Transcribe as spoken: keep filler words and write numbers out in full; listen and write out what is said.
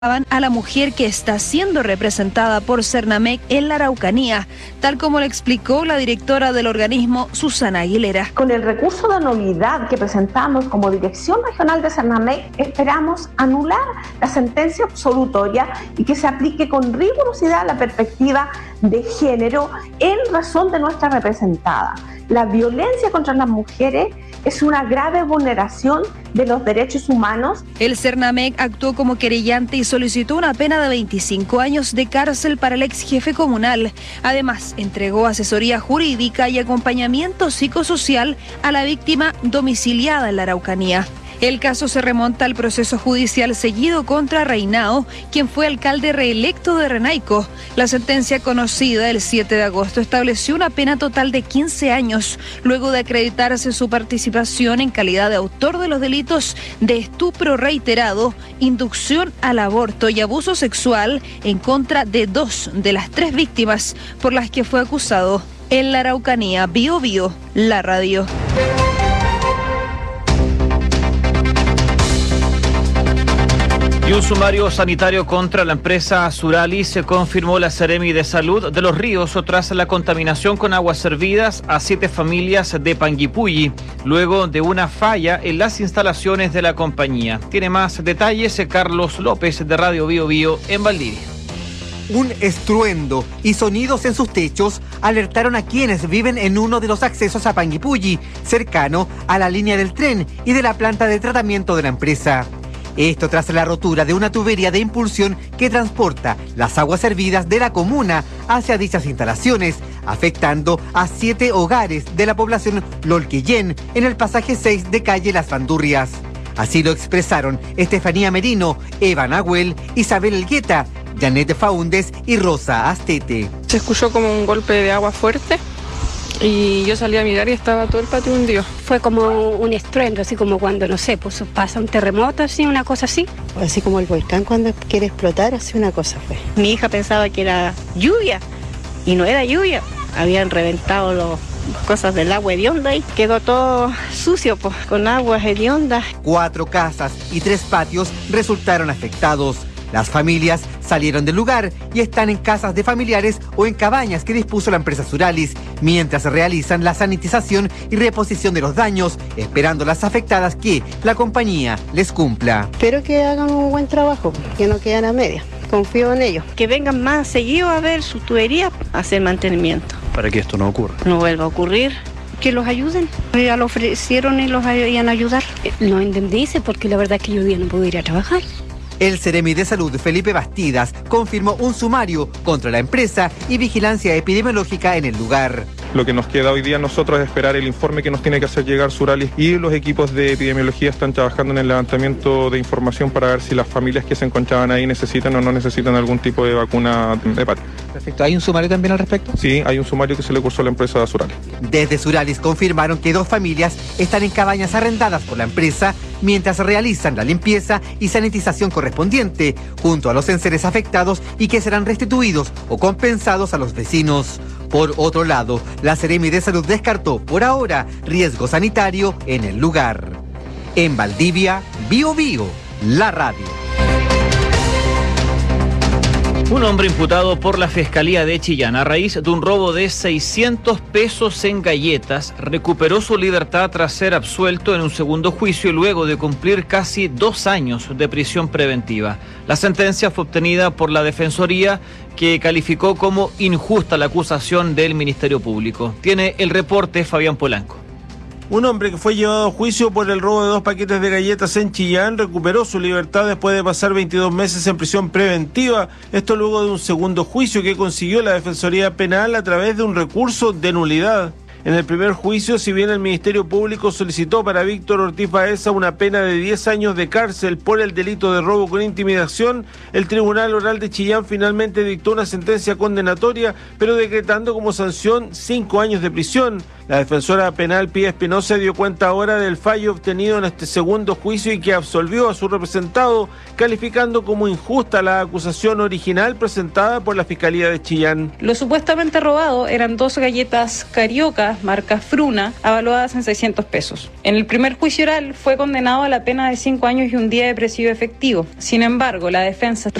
a la mujer que está siendo representada por Cernamec en la Araucanía, tal como lo explicó la directora del organismo, Susana Aguilera. Con el recurso de nulidad que presentamos como Dirección Regional de Cernamec, esperamos anular la sentencia absolutoria y que se aplique con rigurosidad la perspectiva de género en razón de nuestra representada. La violencia contra las mujeres es una grave vulneración de los derechos humanos. El Cernamec actuó como querellante y solicitó una pena de veinticinco años de cárcel para el ex jefe comunal. Además, entregó asesoría jurídica y acompañamiento psicosocial a la víctima domiciliada en la Araucanía. El caso se remonta al proceso judicial seguido contra Reinao, quien fue alcalde reelecto de Renaico. La sentencia conocida el siete de agosto estableció una pena total de quince años, luego de acreditarse su participación en calidad de autor de los delitos de estupro reiterado, inducción al aborto y abuso sexual en contra de dos de las tres víctimas por las que fue acusado. En la Araucanía, Bio Bio, la radio. Y un sumario sanitario contra la empresa Suralis se confirmó la Seremi de Salud de Los Ríos tras la contaminación con aguas servidas a siete familias de Panguipulli, luego de una falla en las instalaciones de la compañía. Tiene más detalles Carlos López de Radio Bio Bio en Valdivia. Un estruendo y sonidos en sus techos alertaron a quienes viven en uno de los accesos a Panguipulli, cercano a la línea del tren y de la planta de tratamiento de la empresa. Esto tras la rotura de una tubería de impulsión que transporta las aguas servidas de la comuna hacia dichas instalaciones, afectando a siete hogares de la población Lolquillén en el pasaje seis de calle Las Bandurrias. Así lo expresaron Estefanía Merino, Eva Nahuel, Isabel Elgueta, Janet Faúndez y Rosa Astete. Se escuchó como un golpe de agua fuerte y yo salí a mirar y estaba todo el patio hundido. Fue como un estruendo, así como cuando, no sé, pues pasa un terremoto, así, una cosa así. Así como el volcán cuando quiere explotar, así una cosa fue. Mi hija pensaba que era lluvia y no era lluvia. Habían reventado los cosas del agua hedionda y quedó todo sucio, pues, con aguas hediondas. Cuatro casas y tres patios resultaron afectados. Las familias salieron del lugar y están en casas de familiares o en cabañas que dispuso la empresa Suralis, mientras realizan la sanitización y reposición de los daños, esperando las afectadas que la compañía les cumpla. Espero que hagan un buen trabajo, que no queden a medias. Confío en ellos. Que vengan más seguido a ver sus tuberías, a hacer mantenimiento. Para que esto no ocurra. No vuelva a ocurrir. Que los ayuden. Ya lo ofrecieron y los iban a ayudar. No indemnice porque la verdad es que yo día no puedo ir a trabajar. El Seremi de Salud, Felipe Bastidas, confirmó un sumario contra la empresa y vigilancia epidemiológica en el lugar. Lo que nos queda hoy día a nosotros es esperar el informe que nos tiene que hacer llegar Suralis, y los equipos de epidemiología están trabajando en el levantamiento de información para ver si las familias que se encontraban ahí necesitan o no necesitan algún tipo de vacuna de hepatitis. Perfecto. ¿Hay un sumario también al respecto? Sí, hay un sumario que se le cursó a la empresa Suralis. Desde Suralis confirmaron que dos familias están en cabañas arrendadas por la empresa mientras realizan la limpieza y sanitización correspondiente junto a los enseres afectados y que serán restituidos o compensados a los vecinos. Por otro lado, la Seremi de Salud descartó por ahora riesgo sanitario en el lugar. En Valdivia, Bio Bio, la radio. Un hombre imputado por la Fiscalía de Chillán a raíz de un robo de seiscientos pesos en galletas recuperó su libertad tras ser absuelto en un segundo juicio y luego de cumplir casi dos años de prisión preventiva. La sentencia fue obtenida por la Defensoría, que calificó como injusta la acusación del Ministerio Público. Tiene el reporte Fabián Polanco. Un hombre que fue llevado a juicio por el robo de dos paquetes de galletas en Chillán recuperó su libertad después de pasar veintidós meses en prisión preventiva. Esto luego de un segundo juicio que consiguió la Defensoría Penal a través de un recurso de nulidad. En el primer juicio, si bien el Ministerio Público solicitó para Víctor Ortiz Baeza una pena de diez años de cárcel por el delito de robo con intimidación, el Tribunal Oral de Chillán finalmente dictó una sentencia condenatoria, pero decretando como sanción cinco años de prisión. La defensora penal Pía Espinosa dio cuenta ahora del fallo obtenido en este segundo juicio y que absolvió a su representado, calificando como injusta la acusación original presentada por la Fiscalía de Chillán. Lo supuestamente robado eran dos galletas Carioca, marca Fruna, avaluadas en seiscientos pesos. En el primer juicio oral fue condenado a la pena de cinco años y un día de presidio efectivo. Sin embargo, la defensa